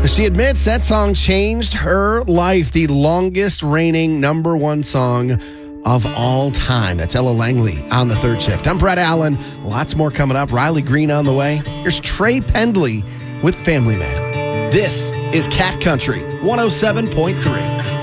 She admits that song changed her life. The longest reigning number one song of all time. That's Ella Langley on the third shift. I'm Brett Allen. Lots more coming up. Riley Green on the way. Here's Trey Pendley with Family Man. This is Cat Country 107.3.